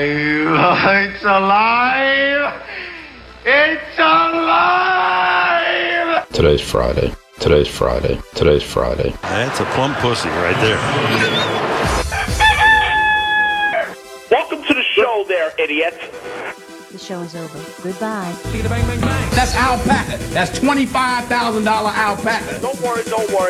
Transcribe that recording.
It's alive! It's alive! Today's Friday. Today's Friday. Today's Friday. That's a plump pussy right there. Welcome to the show there, idiot. The show is over. Goodbye. That's alpaca. That's $25,000 alpaca. Don't worry.